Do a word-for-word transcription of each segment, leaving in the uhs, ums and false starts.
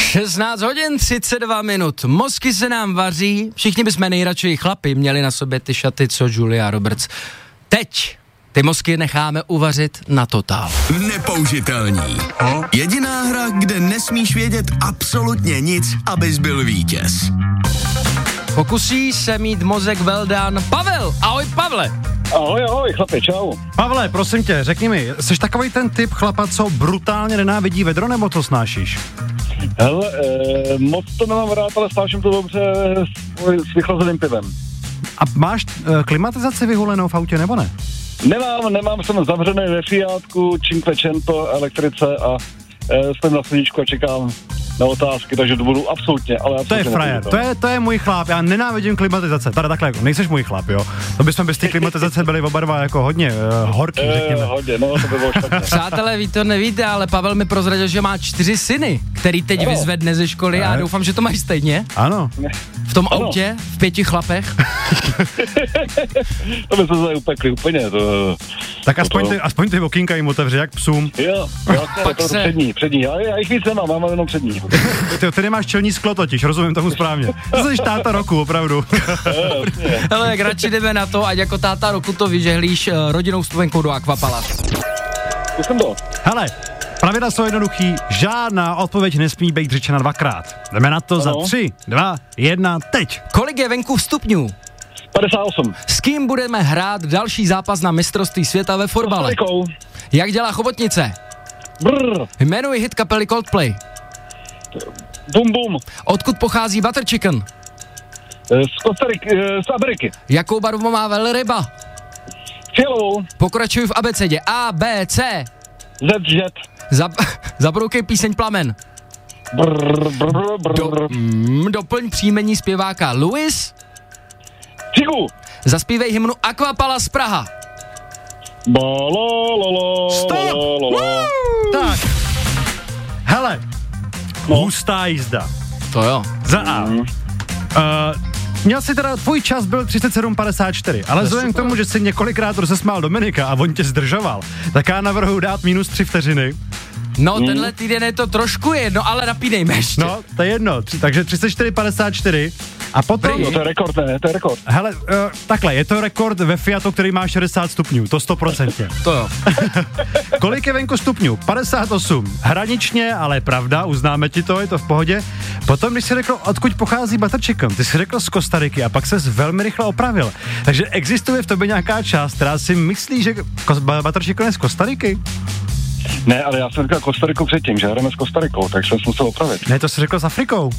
šestnáct hodin třicet dva minut. Mozky se nám vaří, všichni bychom nejradši chlapi měli na sobě ty šaty, co Julia Roberts. Teď ty mozky necháme uvařit na totál. Nepoužitelní. Jediná hra, kde nesmíš vědět absolutně nic, abys byl vítěz. Pokusí se mít mozek well done Pavel. Ahoj, Pavle. Ahoj, ahoj, chlapi, čau. Pavle, prosím tě, řekni mi, jsi takový ten typ chlapa, co brutálně nenávidí vedro, nebo to snášíš? Hele, e, moc to nemám rád, ale snáším to dobře s, s vychlazeným pivem. A máš e, klimatizaci vyhulenou v autě, nebo ne? Nemám, nemám, jsem zavřený ve Fiatku, Cinquecento, elektrice a e, jsem na sluníčku a čekám na otázky, takže to budu absolutně, ale absolutně. To je frajer, to je, to je můj chlap, já nenávidím klimatizace, tady takhle, jako, nejseš můj chlap, jo. To bychom bez té klimatizace byli oba dva jako hodně uh, horký, řekněme. E, hodně, no, to by bylo špatně. Přátelé, vy to nevíte, ale Pavel mi prozradil, že má čtyři syny, který teď ano. vyzvedne ze školy a doufám, že to máš stejně. Ano. V tom ano. autě, v pěti chlapech. To by se zase upekli úplně, to... Tak aspoň ty, aspoň ty okýnka jim otevře, jak psům. Jo, jo, to je se... přední, přední, já, já jich víc nemám, mám jenom přední. Ty, ty nemáš čelní sklo totiž, rozumím tomu správně. To jsi táta roku, opravdu. Hele, jak radši jdeme na to, ať jako táta roku to vyžehlíš uh, rodinnou vstupenkou do Aquapalace. Zkusím to. Hele, pravidla jsou jednoduchý, žádná odpověď nesmí být řečena dvakrát. Jdeme na to ano. za tři, dva, jedna, teď. Kolik je venku stupňů? padesát osm. S kým budeme hrát další zápas na mistrovství světa ve fotbale? Jak dělá chobotnice? Brr. Jmenuji hit kapely Coldplay. Bum bum. Odkud pochází butter chicken? Z Kostariky, z Ameriky. Jakou barvu má velryba? Fialovou. Pokračuji v abecedě. A, B, C. Z, Z. Zap, zabroukej píseň Plamen. Brr, brr, brr. Do, mm, doplň příjmení zpěváka Louis. Figu. Zaspívej hymnu Aquapalace Praha. Ba, la, la, la, Stop! la, la, la. Tak. Hele. No. Hustá jízda. To jo. Za A. Mm. Uh, měl jsi teda, tvůj čas byl třicet sedm padesát čtyři, ale vzhledem k tomu, že jsi několikrát rozesmál Dominika a on tě zdržoval, tak já navrhuji dát minus tři vteřiny. No, tenhle týden je to trošku jedno, ale napínejme ještě. No, to je jedno, tři, takže třicet čtyři padesát čtyři a potom... No, to je rekord, ne, to je rekord. Hele, uh, takhle, je to rekord ve Fiatu, který má šedesát stupňů, to sto procent. To jo. Kolik je venku stupňů? padesát osm. Hraničně, ale pravda, uznáme ti to, je to v pohodě. Potom, když jsi řekl, odkud pochází butter chicken, ty jsi řekl z Kostariky a pak ses velmi rychle opravil. Takže existuje v tobě nějaká část, která si myslí, že butter chicken je z Kostariky? Ne, ale já jsem říkal Kostariku předtím, že hrajeme s Kostarikou, tak jsem se musel opravit. Ne, to jsi řekl s Afrikou.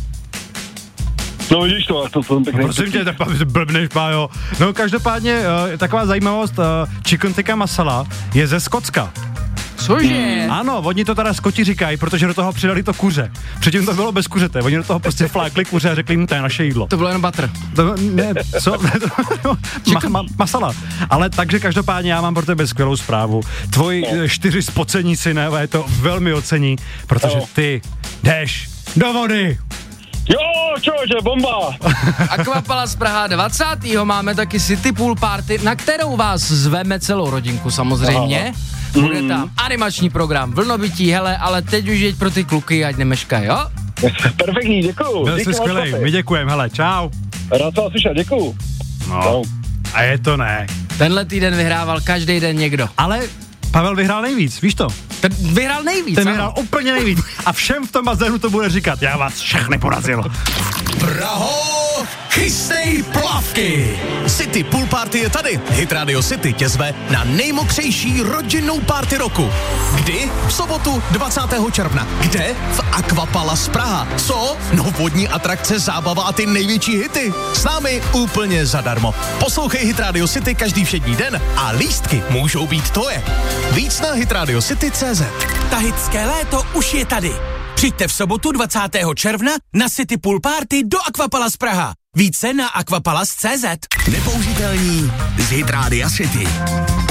No vidíš to, a to jsem pěkný. No, prosím tě, tak blbneš, pájo. No každopádně, uh, taková zajímavost, uh, chicken tikka masala je ze Skotska. Cože? Mm. Ano, oni to teda Skoti říkají, protože do toho přidali to kuře. Předtím to bylo bez kuřete, oni do toho prostě flákli kuře a řekli jim, to je naše jídlo. To bylo jen butter. To, ne, co? ma, ma, masala. Ale takže každopádně já mám pro tebe skvělou zprávu. Tvoji no. čtyři spocení synové to velmi ocení, protože no. ty jdeš do vody. Jo, čože, bomba! Aquapalace Praha dvacátého máme taky City Pool Party, na kterou vás zveme celou rodinku samozřejmě. Aha. Bude tam animační program, vlnobytí, hele, ale teď už jeď pro ty kluky, ať nemeškaj, jo? Perfektní, děkuju. Byl jsi skvělej, my děkujeme, hele, čau. Rád se vás slyšel, děkuju. No, čau. A je to ne. Tenhle týden vyhrával každý den někdo. Ale Pavel vyhrál nejvíc, víš to? Ten vyhrál nejvíc, Ten ano. vyhrál úplně nejvíc. A všem v tom bazénu to bude říkat, já vás všechny porazil. Praho, chystej plavky! City Pool Party je tady. Hit Radio City tě zve na nejmokřejší rodinnou party roku. Kdy? V sobotu dvacátého června. Kde? V Aquapalace Praha. Co? No vodní atrakce, zábava a ty největší hity. S námi úplně zadarmo. Poslouchej Hit Radio City každý všední den a lístky můžou být tvoje. Víc na hitradiocity tečka cé zet. Tahitské léto už je tady. Přijďte v sobotu dvacátého června na City Pool Party do Aquapalace Praha. Více na aquapalace tečka cé zet. Nepoužitelní z Hit Radio City.